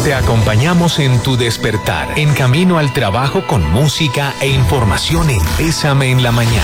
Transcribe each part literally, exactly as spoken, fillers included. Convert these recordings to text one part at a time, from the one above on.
Te acompañamos en tu despertar, en camino al trabajo con música e información en Bésame en la Mañana.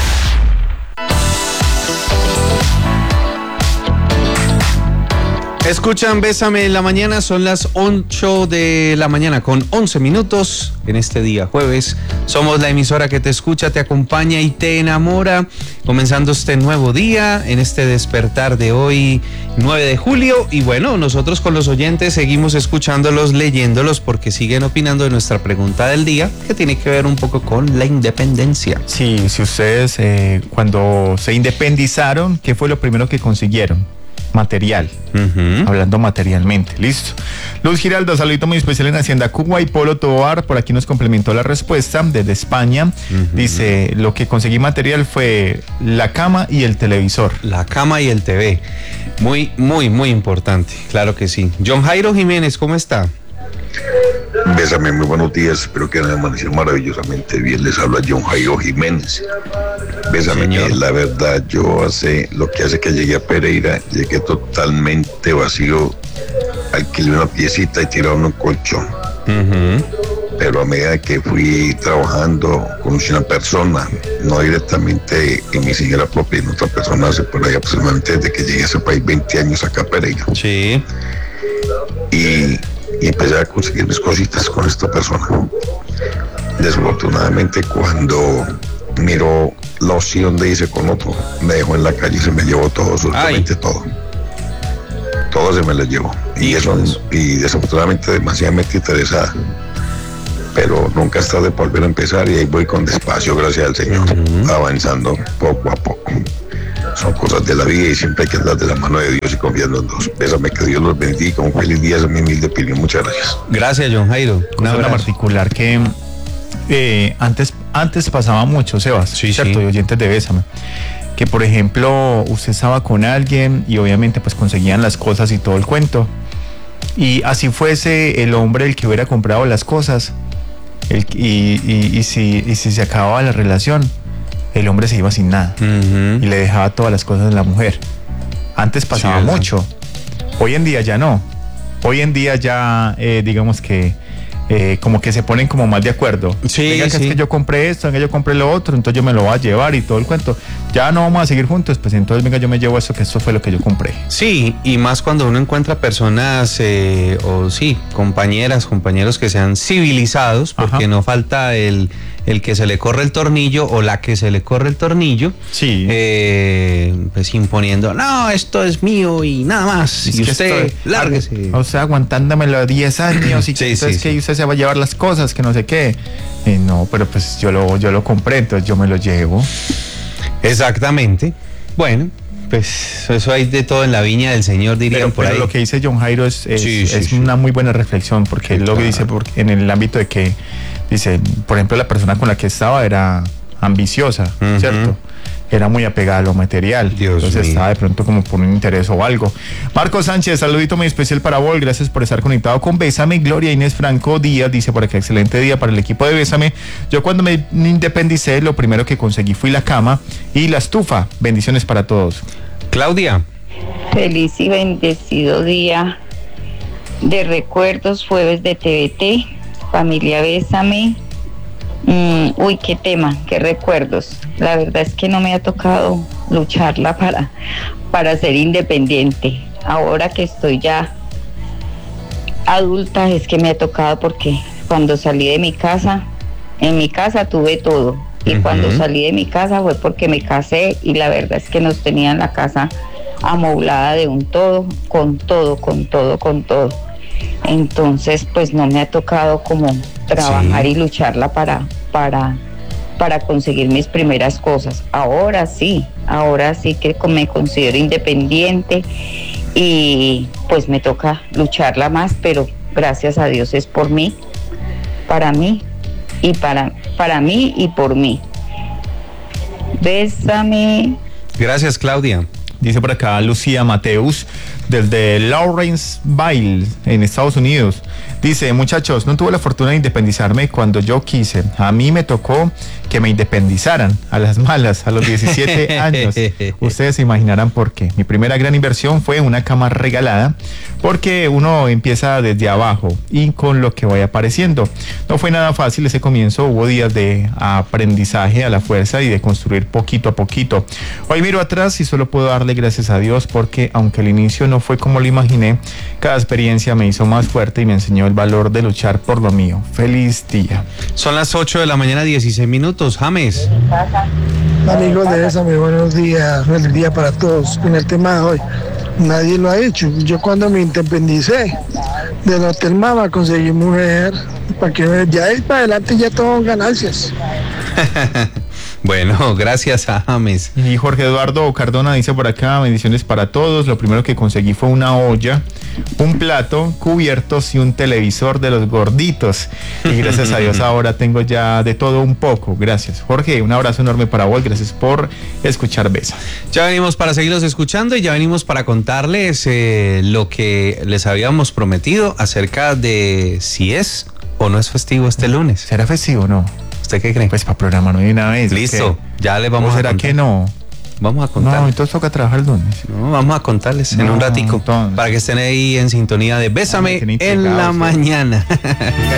Escuchan Bésame en la Mañana, son las ocho de la mañana con once minutos en este día jueves. Somos la emisora que te escucha, te acompaña y te enamora, comenzando este nuevo día en este despertar de hoy, nueve de julio. Y bueno, nosotros con los oyentes seguimos escuchándolos, leyéndolos, porque siguen opinando de nuestra pregunta del día, que tiene que ver un poco con la independencia. Sí, si ustedes eh, cuando se independizaron, ¿qué fue lo primero que consiguieron? Material, uh-huh. Hablando materialmente, listo. Luz Giraldo, saludito muy especial en Hacienda Cuba. Y Polo Tobar, por aquí nos complementó la respuesta desde España. Uh-huh. Dice, lo que conseguí material fue la cama y el televisor. La cama y el T V. Muy, muy, muy importante, claro que sí. John Jairo Jiménez, ¿cómo está? Bésame, muy buenos días, espero que han amanecido maravillosamente bien. Les habla John Jairo Jiménez. Bésame, Señor. Que la verdad, yo hace, lo que hace que llegué a Pereira, llegué totalmente vacío, alquilé una piecita y tiré un colchón. Uh-huh. Pero a medida que fui trabajando, conocí una persona, no directamente en mi señora propia, en otra persona, hace por ahí aproximadamente desde que llegué a ese país, veinte años acá a Pereira. Sí. Y... y empecé a conseguir mis cositas con esta persona. Desafortunadamente, cuando miró la opción de irse con otro, me dejó en la calle y se me llevó todo, absolutamente Ay. todo. Todo se me lo llevó. Y eso, y desafortunadamente demasiadamente interesada. Pero nunca es tarde para volver a empezar y ahí voy con despacio, gracias al Señor, uh-huh. avanzando poco a poco. Son cosas de la vida y siempre hay que andar de la mano de Dios y confiando en Dios. Bésame, que Dios los bendiga. Un feliz día, es mi humilde opinión. Muchas gracias. Gracias, John Jairo. Una cosa particular que eh, antes, antes pasaba mucho, Sebas, sí, ¿cierto? Sí. Y oyentes de Bésame. Que, por ejemplo, usted estaba con alguien y obviamente pues conseguían las cosas y todo el cuento. Y así fuese el hombre el que hubiera comprado las cosas el, y, y, y, si, y si se acababa la relación, el hombre se iba sin nada uh-huh. y le dejaba todas las cosas a la mujer. Antes pasaba sí, mucho. Hoy en día ya no. Hoy en día ya, eh, digamos que eh, como que se ponen como más de acuerdo. Sí, venga, que sí. es que yo compré esto, venga, yo compré lo otro, entonces yo me lo voy a llevar y todo el cuento. Ya no vamos a seguir juntos, pues entonces venga, yo me llevo esto, que esto fue lo que yo compré. Sí, y más cuando uno encuentra personas eh, o sí, compañeras, compañeros que sean civilizados, porque Ajá. no falta el... el que se le corre el tornillo o la que se le corre el tornillo, sí. eh, pues imponiendo, no, esto es mío y nada más, es y usted, estoy, lárguese. O sea, aguantándomelo diez años y sí, que, sí, sí. que usted se va a llevar las cosas, que no sé qué. Eh, no, pero pues yo lo, yo lo compré, entonces yo me lo llevo. Exactamente. Bueno, pues eso hay de todo en la viña del Señor, dirían pero, por pero ahí. Lo que dice John Jairo es, es, sí, sí, es sí. una muy buena reflexión, porque sí, lo claro. que dice porque en el ámbito de que dice, por ejemplo, la persona con la que estaba era ambiciosa, uh-huh. ¿cierto? Era muy apegada a lo material. Dios entonces mío. Estaba de pronto como por un interés o algo. Marcos Sánchez, saludito muy especial para vos. Gracias por estar conectado con Bésame. Gloria Inés Franco Díaz dice por acá, excelente día para el equipo de Bésame. Yo cuando me independicé, lo primero que conseguí fue la cama y la estufa. Bendiciones para todos. Claudia. Feliz y bendecido día de recuerdos, jueves de T V T. Familia Bésame. Mm, uy, qué tema, qué recuerdos. La verdad es que no me ha tocado lucharla para, para ser independiente. Ahora que estoy ya adulta es que me ha tocado, porque cuando salí de mi casa, en mi casa tuve todo. Y uh-huh. cuando salí de mi casa fue porque me casé y la verdad es que nos tenían la casa amoblada de un todo, con todo, con todo, con todo. Entonces pues no me ha tocado como trabajar sí. y lucharla para, para, para conseguir mis primeras cosas. Ahora sí, ahora sí que me considero independiente y pues me toca lucharla más, pero gracias a Dios es por mí, para mí y para, para mí y por mí. Bésame. Gracias, Claudia. Dice por acá Lucía Mateus, desde Lawrenceville, en Estados Unidos. Dice, muchachos, no tuve la fortuna de independizarme cuando yo quise. A mí me tocó que me independizaran a las malas a los diecisiete años. Ustedes se imaginarán por qué. Mi primera gran inversión fue una cama regalada, porque uno empieza desde abajo y con lo que vaya apareciendo. No fue nada fácil ese comienzo, hubo días de aprendizaje a la fuerza y de construir poquito a poquito. Hoy miro atrás y solo puedo darle gracias a Dios, porque aunque el inicio no fue como lo imaginé, cada experiencia me hizo más fuerte y me enseñó el valor de luchar por lo mío. Feliz día. Son las ocho de la mañana, dieciséis minutos. James. Amigos de esa, muy buenos días. Feliz día para todos. En el tema de hoy, nadie lo ha hecho. Yo cuando me independicé del Hotel Mama conseguí mujer, para que ya de ahí para adelante ya todo ganancias. Bueno, gracias a James. Y Jorge Eduardo Cardona dice por acá, bendiciones para todos. Lo primero que conseguí fue una olla, un plato, cubiertos y un televisor de los gorditos. Y gracias a Dios ahora tengo ya de todo un poco. Gracias, Jorge. Un abrazo enorme para vos. Gracias por escuchar Besa. Ya venimos para seguirlos escuchando y ya venimos para contarles eh, lo que les habíamos prometido acerca de si es o no es festivo este lunes. ¿Será festivo o no? ¿Usted qué cree? Pues para programar de una vez. Listo, ¿qué? ya les vamos a ¿O será contar. que no? Vamos a contar. No, entonces toca trabajar el lunes. No, vamos a contarles no, en un ratico entonces. para que estén ahí en sintonía de Bésame Ay, en la mañana.